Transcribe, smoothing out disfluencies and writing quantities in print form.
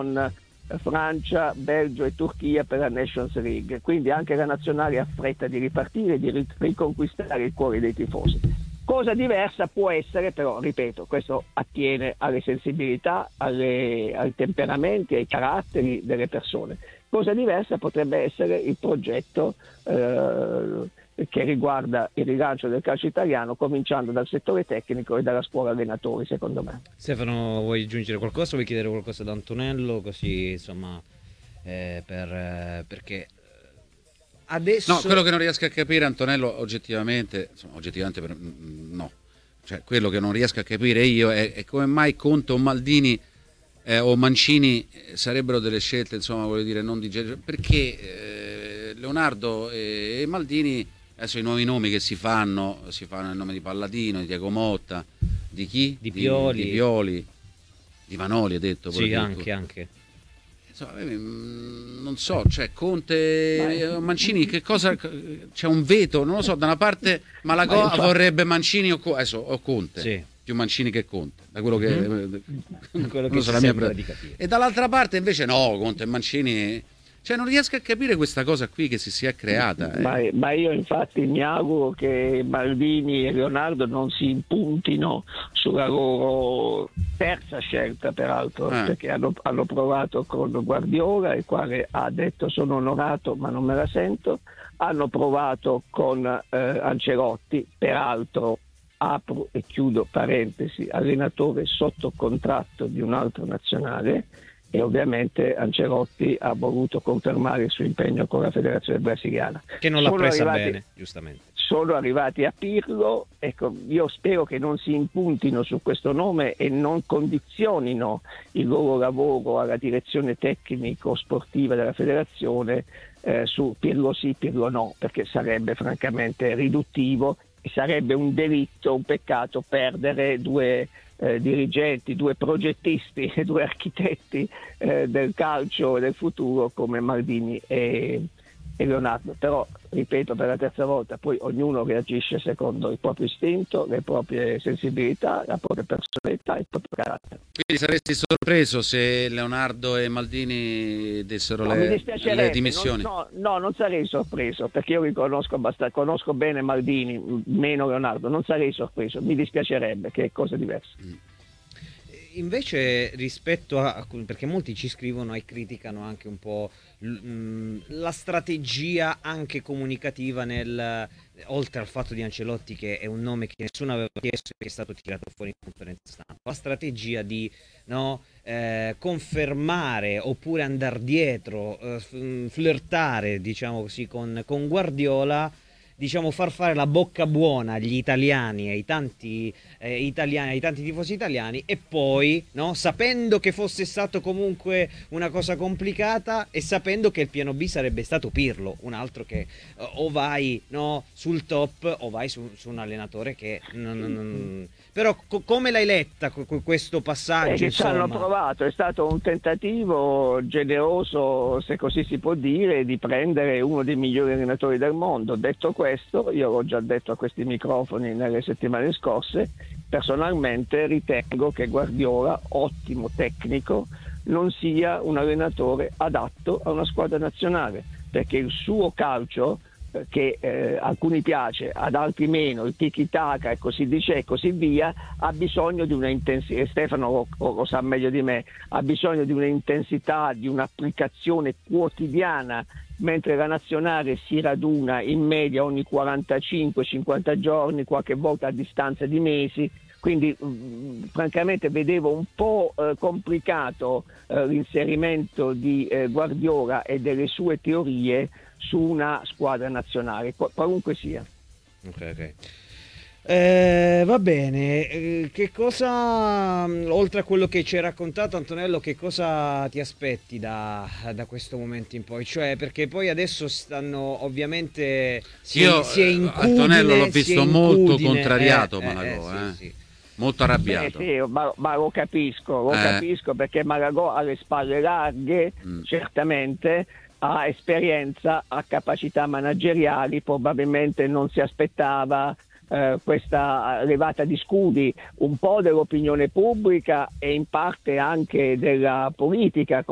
con Francia, Belgio e Turchia per la Nations League, quindi anche la nazionale ha fretta di ripartire e di riconquistare il cuore dei tifosi. Cosa diversa può essere, però ripeto, questo attiene alle sensibilità, ai temperamenti, ai caratteri delle persone. Cosa diversa potrebbe essere il progetto che riguarda il rilancio del calcio italiano, cominciando dal settore tecnico e dalla scuola allenatori, secondo me. Stefano, vuoi aggiungere qualcosa? Vuoi chiedere qualcosa ad Antonello? Così, insomma, perché adesso... No, quello che non riesco a capire, Antonello, oggettivamente no. Cioè, quello che non riesco a capire io è come mai Conte o Maldini o Mancini sarebbero delle scelte, insomma, voglio dire, non di genere, perché Leonardo e Maldini, adesso i nuovi nomi che si fanno il nome di Palladino, di Diego Motta, di chi? Di Pioli. Di Pioli, di Vanoli, ha detto. Sì, anche. Insomma, non so, cioè Conte, Mancini, che cosa, c'è un veto, non lo so, da una parte Malagò vorrebbe Mancini o Conte. Sì. Più Mancini che Conte, da quello che, quello che sembra di capire. E dall'altra parte invece no, Conte e Mancini, cioè non riesco a capire questa cosa qui che si sia creata. Ma io infatti mi auguro che Maldini e Leonardo non si impuntino sulla loro terza scelta, peraltro, perché hanno provato con Guardiola, il quale ha detto sono onorato ma non me la sento, hanno provato con Ancelotti, peraltro apro e chiudo parentesi, allenatore sotto contratto di un altro nazionale, e ovviamente Ancelotti ha voluto confermare il suo impegno con la federazione brasiliana. Che non l'ha presa bene, giustamente. Sono arrivati a Pirlo, ecco, io spero che non si impuntino su questo nome e non condizionino il loro lavoro alla direzione tecnico-sportiva della federazione su Pirlo sì, Pirlo no, perché sarebbe francamente riduttivo. Sarebbe un delitto, un peccato perdere due dirigenti, due progettisti, due architetti del calcio e del futuro come Maldini e Leonardo. Però, ripeto per la terza volta, poi ognuno reagisce secondo il proprio istinto, le proprie sensibilità, la propria personalità, il proprio carattere. Quindi saresti sorpreso se Leonardo e Maldini dessero le dimissioni? No, non sarei sorpreso, perché io conosco bene Maldini, meno Leonardo, non sarei sorpreso, mi dispiacerebbe, che è cosa diversa. Invece rispetto a, perché molti ci scrivono e criticano anche un po' la strategia anche comunicativa oltre al fatto di Ancelotti, che è un nome che nessuno aveva chiesto e che è stato tirato fuori in conferenza stampa, la strategia di confermare oppure andare dietro, flirtare, diciamo così, con Guardiola, diciamo far fare la bocca buona agli italiani, ai tanti tifosi italiani, e poi, no, sapendo che fosse stato comunque una cosa complicata e sapendo che il piano B sarebbe stato Pirlo, un altro che o vai, no, sul top o vai su un allenatore che però come l'hai letta questo passaggio? Ci hanno provato, è stato un tentativo generoso, se così si può dire, di prendere uno dei migliori allenatori del mondo. Detto questo, io l'ho già detto a questi microfoni nelle settimane scorse, personalmente ritengo che Guardiola, ottimo tecnico, non sia un allenatore adatto a una squadra nazionale, perché il suo calcio, che a alcuni piace, ad altri meno, il tiki-taka e così dice e così via, ha bisogno di una intensità, e Stefano lo sa meglio di me, ha bisogno di un'intensità, di un'applicazione quotidiana, mentre la nazionale si raduna in media ogni 45-50 giorni, qualche volta a distanza di mesi. Quindi francamente vedevo un po' complicato l'inserimento di Guardiola e delle sue teorie su una squadra nazionale, qualunque sia. Ok. Va bene, che cosa, oltre a quello che ci hai raccontato, Antonello, che cosa ti aspetti da questo momento in poi? Cioè, perché poi adesso stanno ovviamente si è incudine, Antonello l'ho visto molto contrariato, Malagò, sì. Molto arrabbiato. Sì, ma lo capisco perché Malagò ha le spalle larghe, certamente, ha esperienza, ha capacità manageriali, probabilmente non si aspettava questa levata di scudi un po' dell'opinione pubblica e in parte anche della politica,